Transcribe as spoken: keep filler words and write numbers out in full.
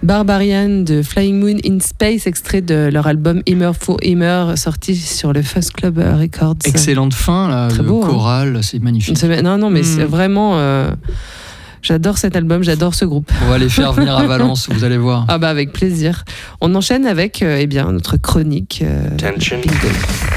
Barbarian de Flying Moon in Space, extrait de leur album Immer for Immer, sorti sur le Fuzz Club Records. Excellente fin, là, Très le beau, choral, hein. C'est magnifique. C'est, non, non, mais mmh. c'est vraiment... Euh, j'adore cet album, j'adore ce groupe. On va les faire venir à Valence, vous allez voir. Ah bah avec plaisir. On enchaîne avec euh, eh bien, notre chronique. Euh,